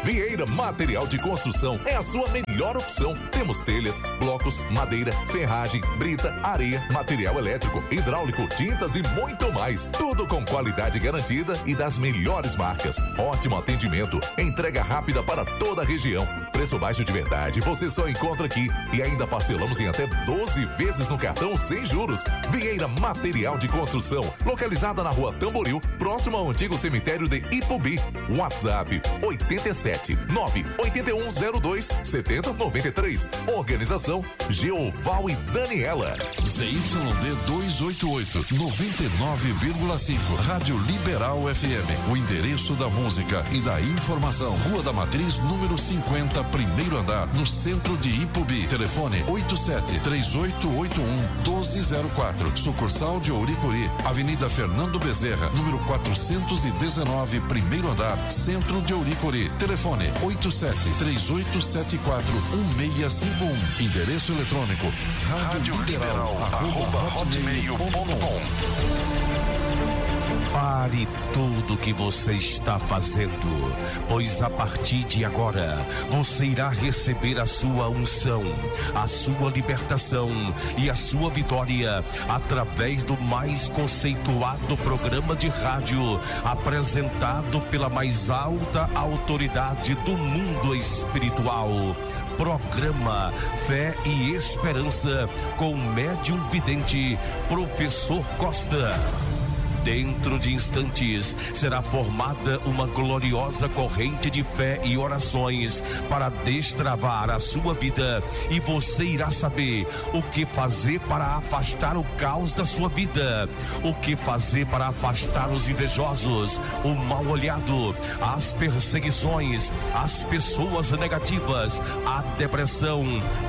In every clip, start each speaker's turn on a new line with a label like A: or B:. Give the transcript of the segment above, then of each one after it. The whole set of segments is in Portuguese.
A: Vieira Material de Construção é a sua melhor opção. Temos telhas, blocos, madeira, ferragem, brita, areia, material elétrico, hidráulico, tintas e muito mais. Tudo com qualidade garantida e das melhores marcas. Ótimo atendimento, entrega rápida para toda a região. Preço baixo de verdade, você só encontra aqui. E ainda parcelamos em até 12 vezes no cartão sem juros. Vieira Material de Construção, localizada na Rua Tamboril, próximo ao antigo cemitério de Ipubi. WhatsApp 87 98102 7093. Organização Geoval e Daniela.
B: ZYD 288 99,5. Rádio Liberal FM. O endereço da música e da informação. Rua da Matriz, número 50, primeiro andar, no centro de Ipubi. Telefone 87-3881-1204. Sucursal de Ouricuri. Avenida Fernando Bezerra, número 419, primeiro andar, centro de Ouricuri. Telefone 87-3874-1651. Endereço eletrônico radioliberal@hotmail.com.
C: Pare tudo que você está fazendo, pois a partir de agora você irá receber a sua unção, a sua libertação e a sua vitória através do mais conceituado programa de rádio apresentado pela mais alta autoridade do mundo espiritual. Programa Fé e Esperança com o médium vidente Professor Costa. Dentro de instantes será formada uma gloriosa corrente de fé e orações para destravar a sua vida, e você irá saber o que fazer para afastar o caos da sua vida, o que fazer para afastar os invejosos, o mal-olhado, as perseguições, as pessoas negativas, a depressão,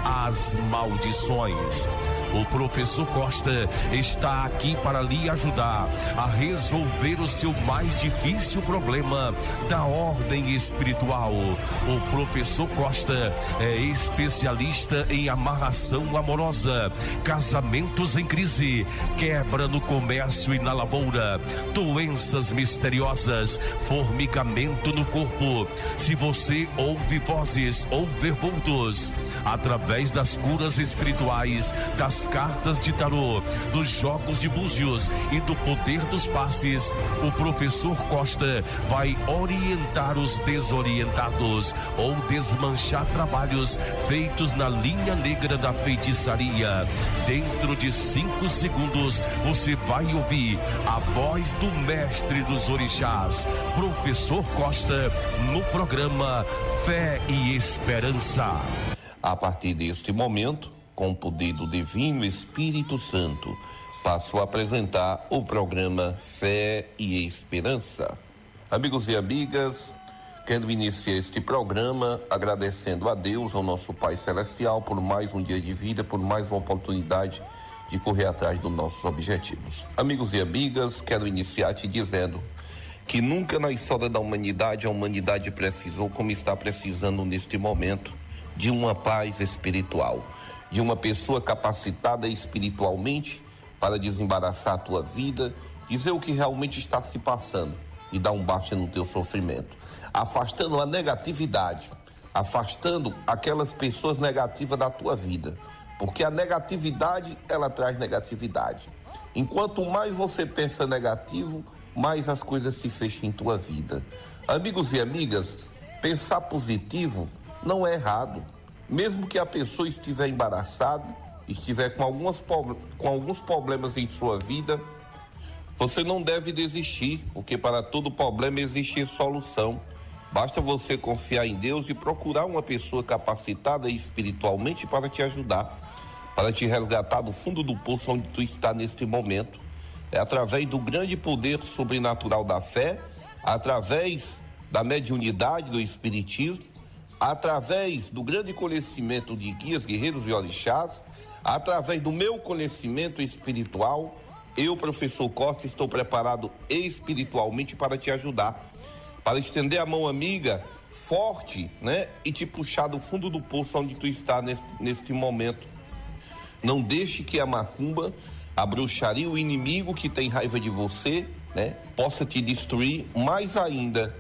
C: as maldições. O professor Costa está aqui para lhe ajudar a resolver o seu mais difícil problema da ordem espiritual. O professor Costa é especialista em amarração amorosa, casamentos em crise, quebra no comércio e na lavoura, doenças misteriosas, formigamento no corpo. Se você ouve vozes ou ver vultos, através das curas espirituais, das cartas de tarô, dos jogos de búzios e do poder dos passes, o professor Costa vai orientar os desorientados ou desmanchar trabalhos feitos na linha negra da feitiçaria. Dentro de 5 segundos você vai ouvir a voz do mestre dos orixás, professor Costa, no programa Fé e Esperança.
D: A partir deste momento, com o poder do Divino Espírito Santo, passo a apresentar o programa Fé e Esperança. Amigos e amigas, quero iniciar este programa agradecendo a Deus, ao nosso Pai Celestial, por mais um dia de vida, por mais uma oportunidade de correr atrás dos nossos objetivos. Amigos e amigas, quero iniciar te dizendo que nunca na história da humanidade a humanidade precisou, como está precisando neste momento, de uma paz espiritual, de uma pessoa capacitada espiritualmente para desembaraçar a tua vida, dizer o que realmente está se passando e dar um basta no teu sofrimento, afastando a negatividade, afastando aquelas pessoas negativas da tua vida, porque a negatividade, ela traz negatividade. Enquanto mais você pensa negativo, mais as coisas se fecham em tua vida. Amigos e amigas, pensar positivo não é errado. Mesmo que a pessoa estiver embaraçada, estiver com alguns problemas em sua vida, você não deve desistir, porque para todo problema existe solução. Basta você confiar em Deus e procurar uma pessoa capacitada espiritualmente para te ajudar, para te resgatar do fundo do poço onde tu está neste momento. É através do grande poder sobrenatural da fé, através da mediunidade do espiritismo, através do grande conhecimento de guias, guerreiros e orixás, através do meu conhecimento espiritual, eu, professor Costa, estou preparado espiritualmente para te ajudar, para estender a mão amiga, forte, né? E te puxar do fundo do poço onde tu está neste momento. Não deixe que a macumba, a bruxaria, o inimigo que tem raiva de você, né, possa te destruir mais ainda.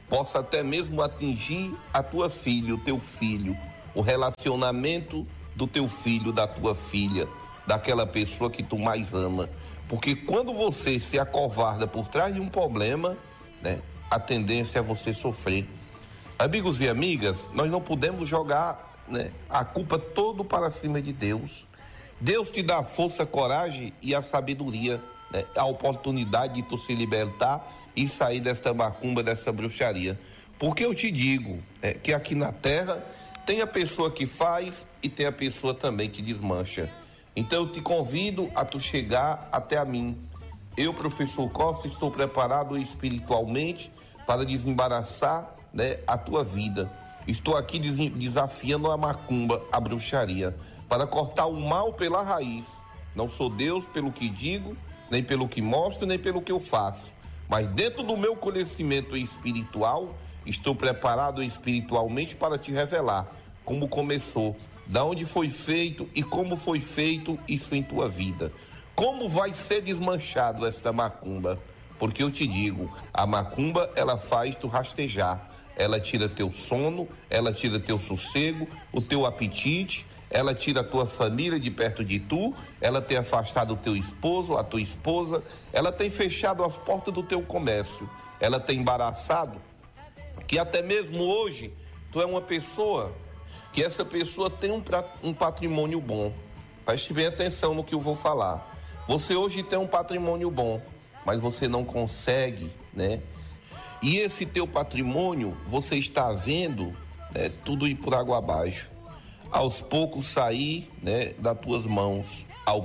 D: possa até mesmo atingir a tua filha, o teu filho, o relacionamento do teu filho, da tua filha, daquela pessoa que tu mais ama. Porque quando você se acovarda por trás de um problema, né, a tendência é você sofrer. Amigos e amigas, nós não podemos jogar, né, a culpa toda para cima de Deus. Deus te dá a força, a coragem e a sabedoria, né, a oportunidade de tu se libertar e sair desta macumba, dessa bruxaria. Porque eu te digo, que aqui na terra tem a pessoa que faz e tem a pessoa também que desmancha. Então eu te convido a tu chegar até a mim. Eu, professor Costa, estou preparado espiritualmente para desembaraçar, né, a tua vida. Estou aqui desafiando a macumba, a bruxaria, para cortar o mal pela raiz. Não sou Deus pelo que digo, nem pelo que mostro, nem pelo que eu faço. Mas dentro do meu conhecimento espiritual, estou preparado espiritualmente para te revelar como começou, da onde foi feito e como foi feito isso em tua vida. Como vai ser desmanchado esta macumba? Porque eu te digo, a macumba, ela faz tu rastejar. Ela tira teu sono, ela tira teu sossego, o teu apetite, ela tira a tua família de perto de tu, ela tem afastado o teu esposo, a tua esposa, ela tem fechado as portas do teu comércio, ela tem embaraçado, que até mesmo hoje tu é uma pessoa, que essa pessoa tem um patrimônio bom. Preste bem atenção no que eu vou falar. Você hoje tem um patrimônio bom, mas você não consegue, né? E esse teu patrimônio, você está vendo, né, tudo ir por água abaixo. Aos poucos sair, né, das tuas mãos. Aos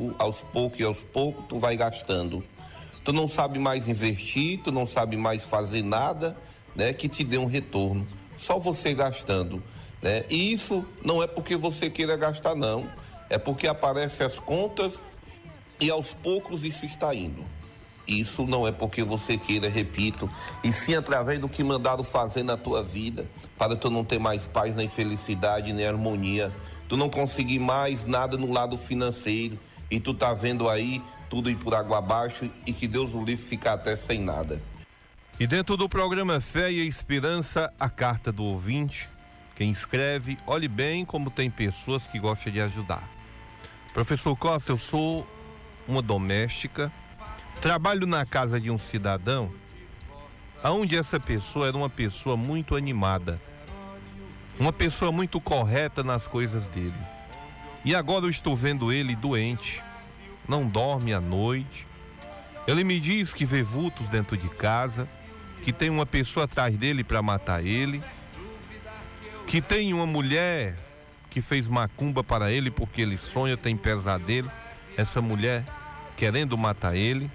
D: poucos, tu vai gastando. Tu não sabe mais investir, tu não sabe mais fazer nada, né, que te dê um retorno. Só você gastando, né? E isso não é porque você queira gastar, não. É porque aparecem as contas e aos poucos isso está indo. Isso não é porque você queira, repito, e sim através do que mandaram fazer na tua vida, para tu não ter mais paz, nem felicidade, nem harmonia. Tu não conseguir mais nada no lado financeiro e tu tá vendo aí tudo ir por água abaixo e que Deus o livre ficar até sem nada.
C: E dentro do programa Fé e Esperança, a carta do ouvinte, quem escreve, olhe bem como tem pessoas que gostam de ajudar. Professor Costa, eu sou uma doméstica, trabalho na casa de um cidadão, onde essa pessoa era uma pessoa muito animada, uma pessoa muito correta nas coisas dele. E agora eu estou vendo ele doente, não dorme à noite. Ele me diz que vê vultos dentro de casa, que tem uma pessoa atrás dele para matar ele, que tem uma mulher que fez macumba para ele porque ele sonha, tem pesadelo, essa mulher querendo matar ele.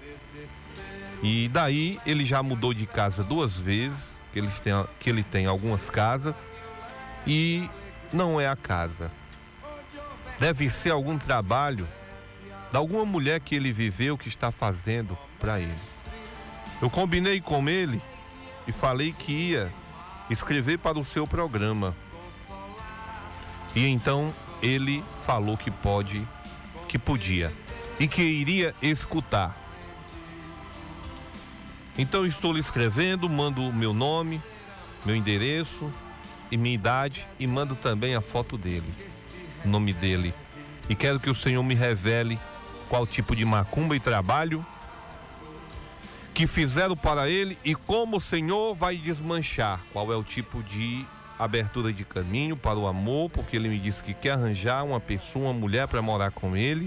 C: E daí ele já mudou de casa 2 vezes, que ele tem algumas casas e não é a casa. Deve ser algum trabalho de alguma mulher que ele viveu que está fazendo para ele. Eu combinei com ele e falei que ia escrever para o seu programa. E então ele falou que podia e que iria escutar. Então estou lhe escrevendo, mando o meu nome, meu endereço e minha idade e mando também a foto dele, o nome dele. E quero que o Senhor me revele qual tipo de macumba e trabalho que fizeram para ele e como o Senhor vai desmanchar, qual é o tipo de abertura de caminho para o amor, porque ele me disse que quer arranjar uma pessoa, uma mulher para morar com ele,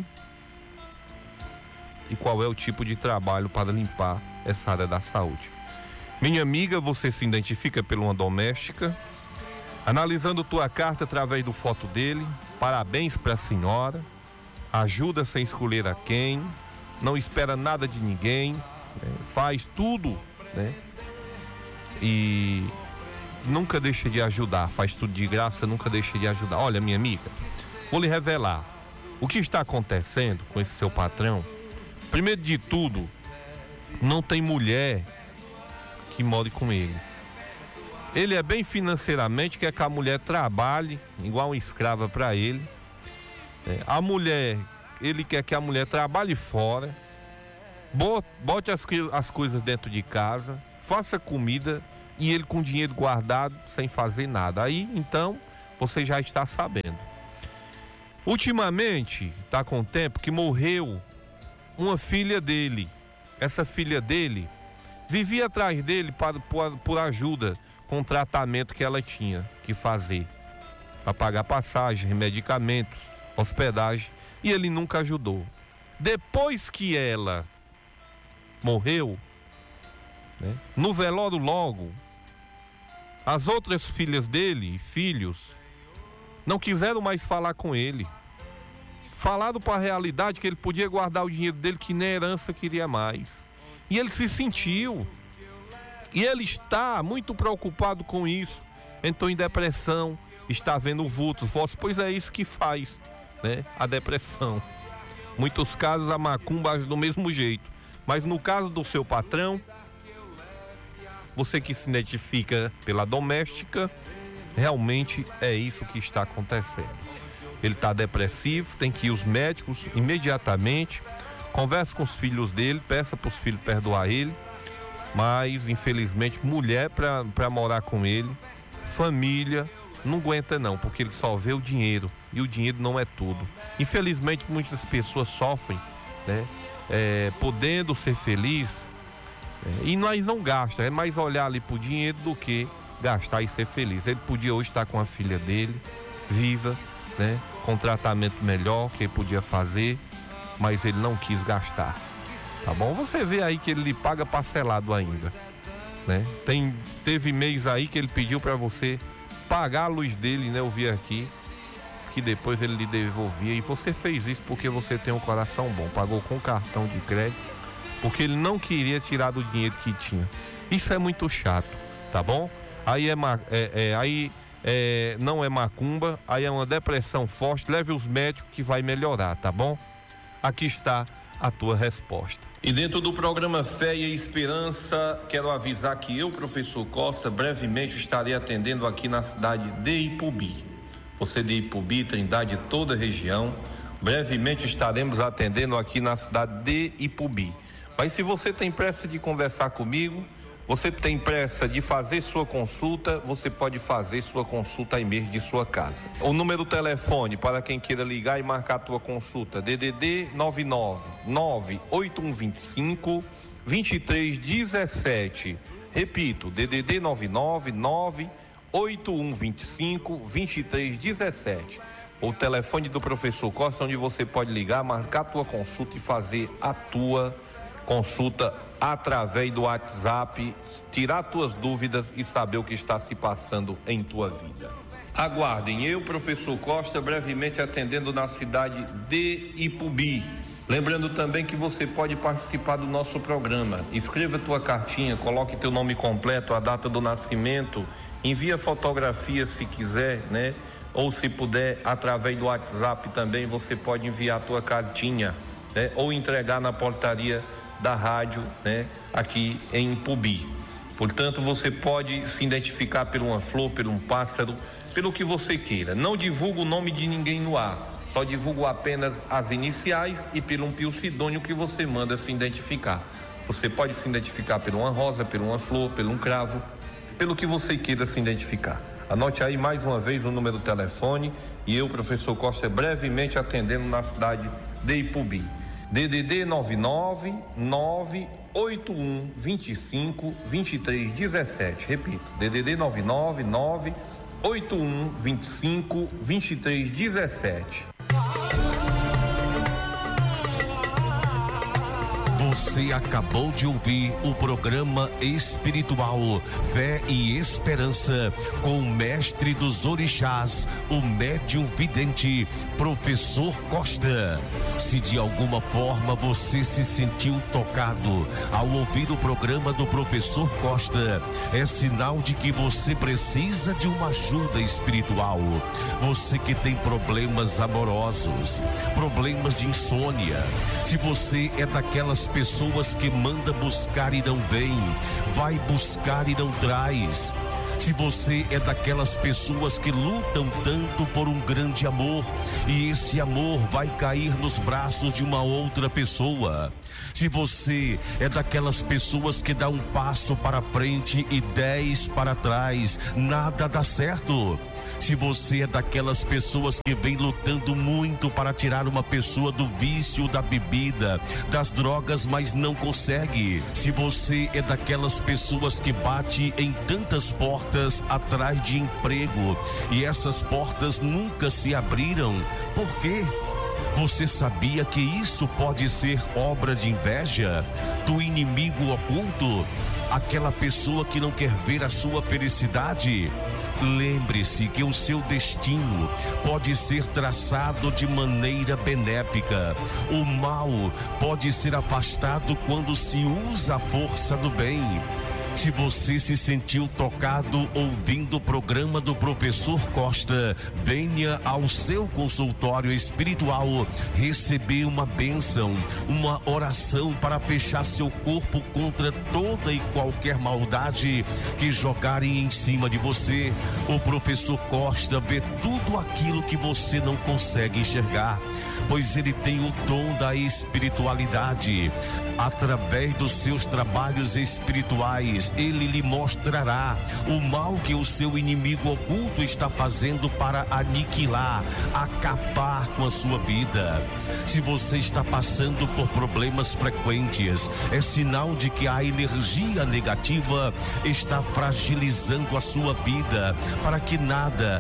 C: e qual é o tipo de trabalho para limpar essa área da saúde. Minha amiga, você se identifica por uma doméstica, analisando tua carta através do foto dele, parabéns para a senhora, ajuda sem escolher a quem, não espera nada de ninguém, né? Faz tudo, né? E nunca deixa de ajudar, faz tudo de graça, nunca deixa de ajudar. Olha, minha amiga, vou lhe revelar o que está acontecendo com esse seu patrão. Primeiro de tudo, não tem mulher que more com ele. Ele é bem financeiramente, quer que a mulher trabalhe igual uma escrava para ele. A mulher, ele quer que a mulher trabalhe fora, bote as coisas dentro de casa, faça comida
E: e ele com dinheiro guardado sem fazer nada. Aí, então, você já está sabendo. Ultimamente, está com o tempo que morreu uma filha dele. Essa filha dele vivia atrás dele por ajuda com o tratamento que ela tinha que fazer, para pagar passagem, medicamentos, hospedagem, e ele nunca ajudou. Depois que ela morreu, né, no velório logo, as outras filhas dele, filhos, não quiseram mais falar com ele. Falaram para a realidade que ele podia guardar o dinheiro dele, que nem herança queria mais. E ele se sentiu. E ele está muito preocupado com isso. Entrou em depressão, está vendo vultos, pois é isso que faz, né? A depressão. Muitos casos a macumba age do mesmo jeito. Mas no caso do seu patrão, você que se identifica pela doméstica, realmente é isso que está acontecendo. Ele está depressivo, tem que ir aos médicos imediatamente, converse com os filhos dele, peça para os filhos perdoar ele, mas infelizmente mulher para morar com ele, família, não aguenta não, porque ele só vê o dinheiro, e o dinheiro não é tudo. Infelizmente muitas pessoas sofrem, né? Podendo ser feliz, e nós não gasta, é mais olhar ali pro dinheiro do que gastar e ser feliz. Ele podia hoje estar com a filha dele, viva, né, com tratamento melhor que ele podia fazer, mas ele não quis gastar, tá bom? Você vê aí que ele lhe paga parcelado ainda, né? Teve mês aí que ele pediu para você pagar a luz dele, né? Eu vi aqui que depois ele lhe devolvia, e você fez isso porque você tem um coração bom, pagou com cartão de crédito, porque ele não queria tirar do dinheiro que tinha. Isso é muito chato, tá bom? Aí não é macumba, aí é uma depressão forte. Leve os médicos que vai melhorar, tá bom? Aqui está a tua resposta. E dentro do programa Fé e Esperança, quero avisar que eu, professor Costa, brevemente estarei atendendo aqui na cidade de Ipubi. Você de Ipubi, Trindade, toda a região, brevemente estaremos atendendo aqui na cidade de Ipubi. Mas se você tem pressa de conversar comigo, você tem pressa de fazer sua consulta, você pode fazer sua consulta aí mesmo de sua casa. O número do telefone para quem queira ligar e marcar a tua consulta, DDD 99-98125-2317. Repito, DDD 99-98125-2317. O telefone do professor Costa, onde você pode ligar, marcar a tua consulta e fazer a tua consulta através do WhatsApp, tirar tuas dúvidas e saber o que está se passando em tua vida. Aguardem, eu, professor Costa, brevemente atendendo na cidade de Ipubi. Lembrando também que você pode participar do nosso programa. Escreva tua cartinha, coloque teu nome completo, a data do nascimento, envia fotografia se quiser, né? Ou se puder, através do WhatsApp também, você pode enviar a tua cartinha, né? Ou entregar na portaria da rádio, né, aqui em Ipubi. Portanto, você pode se identificar por uma flor, por um pássaro, pelo que você queira. Não divulga o nome de ninguém no ar, só divulga apenas as iniciais e por um pseudônimo que você manda se identificar. Você pode se identificar por uma rosa, por uma flor, por um cravo, pelo que você queira se identificar. Anote aí mais uma vez o número do telefone e eu, professor Costa, brevemente atendendo na cidade de Ipubi. DDD 99-98125-2317. Repito, DDD 99-98125-2317.
C: Você acabou de ouvir o programa espiritual Fé e Esperança com o mestre dos orixás, o médium vidente, professor Costa. Se de alguma forma você se sentiu tocado ao ouvir o programa do professor Costa, é sinal de que você precisa de uma ajuda espiritual. Você que tem problemas amorosos, problemas de insônia, se você é daquelas pessoas que manda buscar e não vem, vai buscar e não traz, Se você é daquelas pessoas que lutam tanto por um grande amor e esse amor vai cair nos braços de uma outra pessoa. Se você é daquelas pessoas que dá um passo para frente e 10 para trás, nada dá certo. Se você é daquelas pessoas que vem lutando muito para tirar uma pessoa do vício da bebida, das drogas, mas não consegue. Se você é daquelas pessoas que bate em tantas portas atrás de emprego e essas portas nunca se abriram, por quê? Você sabia que isso pode ser obra de inveja, do inimigo oculto, aquela pessoa que não quer ver a sua felicidade? Lembre-se que o seu destino pode ser traçado de maneira benéfica. O mal pode ser afastado quando se usa a força do bem. Se você se sentiu tocado ouvindo o programa do professor Costa, venha ao seu consultório espiritual receber uma bênção, uma oração para fechar seu corpo contra toda e qualquer maldade que jogarem em cima de você. O professor Costa vê tudo aquilo que você não consegue enxergar, pois ele tem o dom da espiritualidade. Através dos seus trabalhos espirituais, ele lhe mostrará o mal que o seu inimigo oculto está fazendo para aniquilar, acabar com a sua vida. Se você está passando por problemas frequentes, é sinal de que a energia negativa está fragilizando a sua vida para que nada,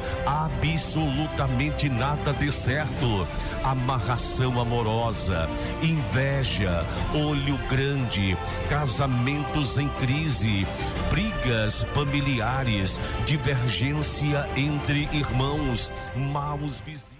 C: absolutamente nada dê certo. Amarração amorosa, inveja, olho grande, casamentos em crise, brigas familiares, divergência entre irmãos, maus vizinhos.